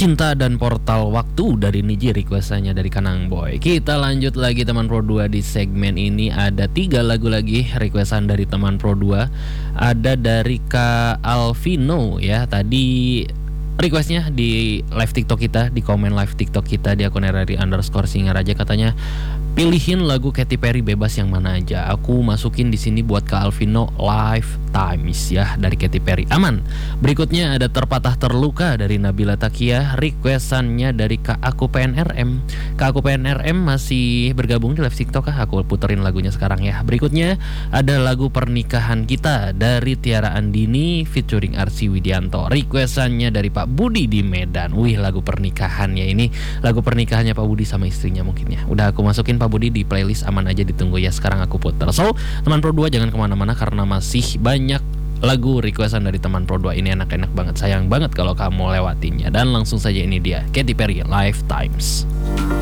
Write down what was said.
Cinta dan Portal Waktu dari Niji, requestannya dari Kanang Boy. Kita lanjut lagi teman Pro 2. Di segmen ini ada 3 lagu lagi requestan dari teman Pro 2. Ada dari Kak Alvino ya, tadi requestnya di live TikTok kita, di komen live TikTok kita di akun @RRI_Singaraja, katanya pilihin lagu Katy Perry bebas yang mana aja. Aku masukin di sini buat Kak Alvino, Lifetimes ya dari Katy Perry. Aman. Berikutnya ada Terpatah Terluka dari Nabila Takia, requestannya dari Kak Aku PNRM. Kak Aku PNRM masih bergabung di live TikTok kah? Aku puterin lagunya sekarang ya. Berikutnya ada lagu Pernikahan Kita dari Tiara Andini featuring Arsy Widianto. Requestannya dari Pak Budi di Medan. Wih, lagu pernikahan ya, ini lagu pernikahannya Pak Budi sama istrinya mungkin ya. Udah aku masukin Pak Budi di playlist, aman aja ditunggu ya. Sekarang aku puter. So, teman Pro 2 jangan kemana-mana karena masih banyak lagu requestan dari teman Pro 2 ini, enak-enak banget. Sayang banget kalau kamu lewatinnya. Dan langsung saja ini dia Katy Perry, Lifetimes.